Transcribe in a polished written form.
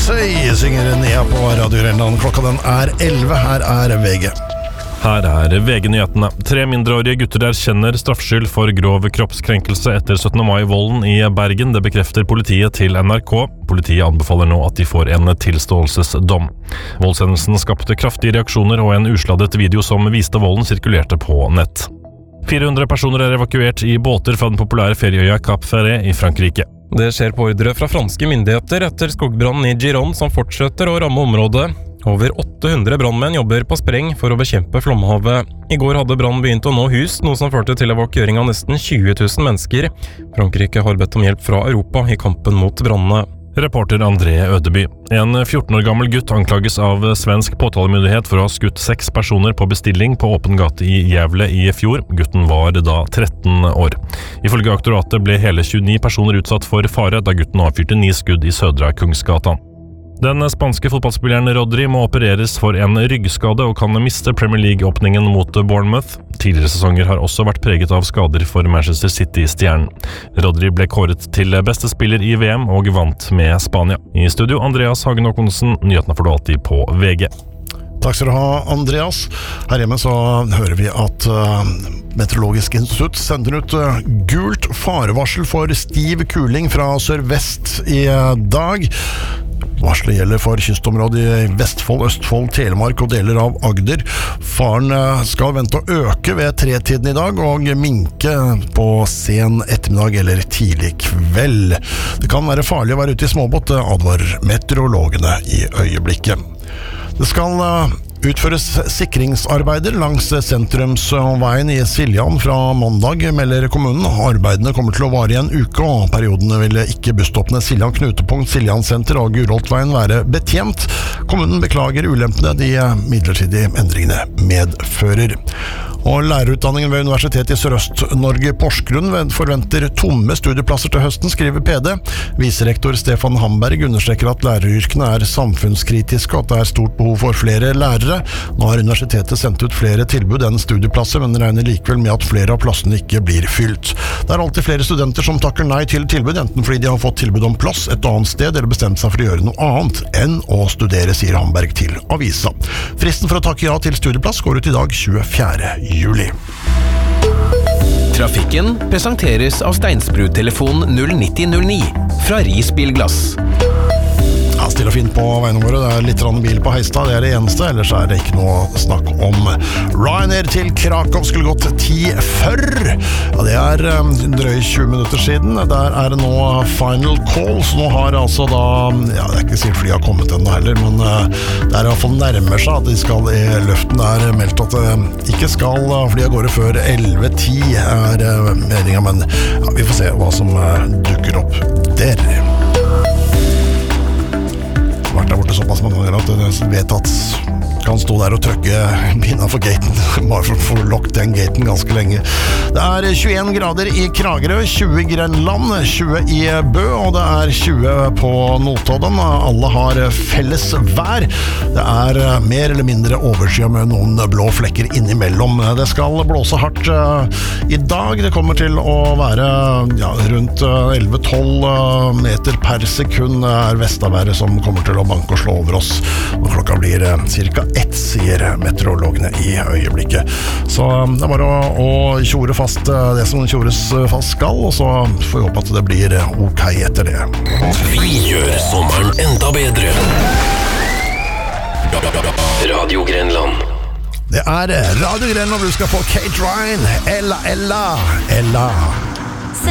Say synger Nea på Radio Grenland. Klokka den 11, her VG. Her VG-nyhetene. 3 mindreårige gutter erkjenner straffskyld for grov kroppskrenkelse etter 17. mai-volden i Bergen. Det bekrefter politiet til NRK. Politiet anbefaler nå at de får en tilståelsesdom. Voldshendelsen skapte kraftige reaksjoner, og en usladdet video som viste volden sirkulerte på nett. 400 personer er evakuert i båter fra den populære ferieøya Cap Ferret i Frankrike. Det skjer på ordre fra franske myndigheter etter skogbrannen i Gironde som fortsetter å ramme området. Over 800 brannmenn jobber på spreng for å bekjempe flomhavet. I går hadde brannen begynt å nå hus, noe som førte til evakuering av nesten 20 000 mennesker. Frankrike har bedt om hjelp fra Europa i kampen mot brannene. Reporter André Ødeby. En 14 år gammel gutt anklages av svensk påtalemyndighet for å ha skutt 6 personer på bestilling på åpen gate i Gävle i fjor. Gutten var da 13 år. Ifølge aktoratet ble hele 29 personer utsatt for fare da gutten avfyrte 9 skudd i Södra Kungsgatan. Den spanske fotballspilleren Rodri må opereres for en ryggskade og kan miste Premier League-åpningen mot Bournemouth. Tidligere sesonger har også vært preget av skader for Manchester City-stjernen. Rodri ble kåret til beste spiller i VM og vant med Spania. I studio Andreas Hagen Håkonsen, nyhetene får du alltid på VG. Takk skal du ha, Andreas. Her hjemme så hører vi at Meteorologisk institutt sender ut gult farevarsel for stiv kuling fra sørvest i dag. Varselet gjelder for kystområdet i Vestfold, Østfold, Telemark og deler av Agder. Faren skal vente å øke ved 3-tiden i dag og minke på sen ettermiddag eller tidlig kveld. Det kan være farlig å være ute i småbåt, advarer meteorologene i øyeblikket. Det skal utføres sikringsarbeider langs sentrumsveien i Siljan fra mandag, melder kommunen. Arbeidene kommer til å vare i en uke, og periodene vil ikke busstoppene Siljan Knutepunkt, Siljan Senter og Gurholtveien være betjent. Kommunen beklager ulempene de midlertidige endringene medfører. Og lærerutdanningen ved Universitetet i Sørøst-Norge Porsgrunn forventer tomme studieplasser til høsten, skriver PD. Viserektor Stefan Hamberg understreker at læreryrkene er samfunnskritiske og at det er stort behov for flere lærere. Nå har universitetet sendt ut flere tilbud enn studieplasser, men regner likevel med at flere av plassene ikke blir fylt. Det er alltid flere studenter som takker nei til tilbud, enten fordi de har fått tilbud om plass et annet sted eller bestemt seg for å gjøre noe annet enn å studere, sier Hamberg til avisa. Fristen for å takke ja til studieplass går ut i dag 24. juli. Trafikken presenteres av Steinsbrud-telefon 09009 fra Ris Bilglass. Ja, stille og fint på veiene våre. Det er litt bil på Heistad, det er det eneste. Ellers er det ikke noe snakk om. Ryanair til Krakow skulle gått 10:40. Ja, det er drøy 20 minutter siden. Der er det nå final call, så nå har altså da, ja, det er ikke sikkert flyet har kommet ennå heller, men det er i hvert fall nærmer seg at de skal i løften. Det er meldt at det ikke skal flyet går før 11:10 er meningen, men ja, vi får se hva som dukker opp der. Vært der borte såpass mange ganger at jeg vet at kan stå der og trykke innenfor gaten, bare for å få lukket den gaten ganske lenge. Det er 21 grader i Kragerø, 20 i Grenland, 20 i Bø, og det er 20 på Notodden. Alle har felles vær. Det er mer eller mindre overskyet med noen blå flekker innimellom. Det skal blåse hardt i dag. Det kommer til å være rundt 11-12 meter per sekund er vestaværet som kommer til å banke og slå over oss. Og klokka blir cirka 1, sier meteorologene i øyeblikket. Så det er bare å tjore fast det som tjores fast skal, og så får vi håpe at det blir ok etter det. Vi gjør sommeren enda bedre. Radio Grenland. Det er Radio Grenland, du skal få Kate Ryan, Ella.